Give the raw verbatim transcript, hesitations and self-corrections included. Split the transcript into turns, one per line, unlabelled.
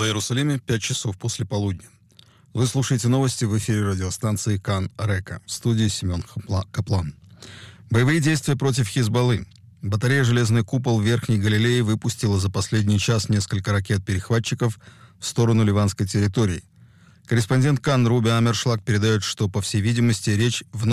Иерусалиме пять часов после полудня. Вы слушаете новости в эфире радиостанции Кан Река. В студии Семен Хапла- Каплан. Боевые действия против Хизбаллы. Батарея «Железный купол» в Верхней Галилее выпустила за последний час несколько ракет-перехватчиков в сторону ливанской территории. Корреспондент Кан Руби Амершлаг передает, что, по всей видимости, речь вновь